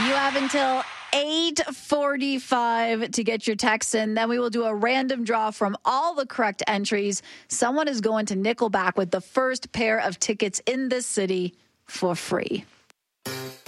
You have until 8:45 to get your text in. Then we will do a random draw from all the correct entries. Someone is going to Nickelback with the first pair of tickets in this city for free.